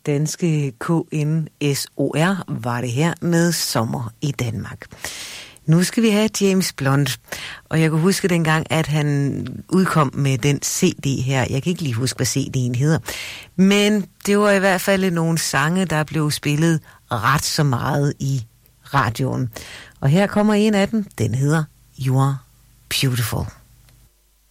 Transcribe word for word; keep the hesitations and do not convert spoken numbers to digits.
danske K N S O R var det her med Sommer i Danmark. Nu skal vi have James Blunt, og jeg kan huske dengang, at han udkom med den C D her. Jeg kan ikke lige huske, hvad C D'en hedder, men det var i hvert fald nogle sange, der blev spillet ret så meget i radioen. Og her kommer en af dem, den hedder You Are Beautiful.